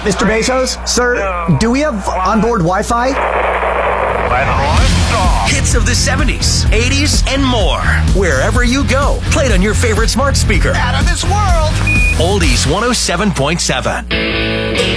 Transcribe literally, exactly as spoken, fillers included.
Mister Bezos, sir, do we have onboard Wi-Fi? Hits of the seventies, eighties, and more. Wherever you go, played on your favorite smart speaker. Out of this world. Oldies one oh seven point seven.